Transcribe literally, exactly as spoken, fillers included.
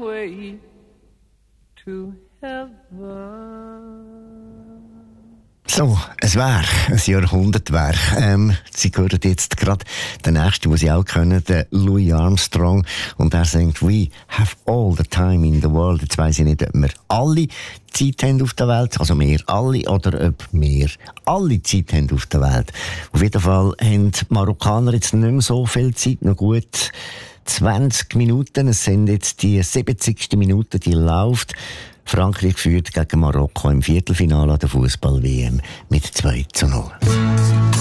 way to heaven. So, es wäre ein Jahrhundertwerk. Ähm, Sie hören jetzt gerade den nächsten, den Sie auch kennen, den Louis Armstrong. Und er singt, we have all the time in the world. Jetzt weiss ich nicht, ob wir alle Zeit haben auf der Welt, also wir alle, oder ob wir alle Zeit haben auf der Welt. Auf jeden Fall haben die Marokkaner jetzt nicht mehr so viel Zeit, noch gut zwanzig Minuten. Es sind jetzt die siebzigste Minute, die läuft. Frankreich führt gegen Marokko im Viertelfinale an der Fußball-W M mit zwei zu null.